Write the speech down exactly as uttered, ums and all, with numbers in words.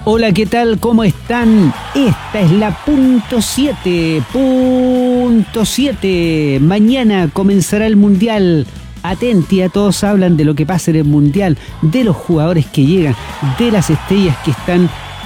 Hola, ¿qué tal? ¿Cómo están? Esta es la punto siete, punto siete. Mañana comenzará el Mundial. Atenti, a todos hablan de lo que pasa en el Mundial, de los jugadores que llegan, de las estrellas que están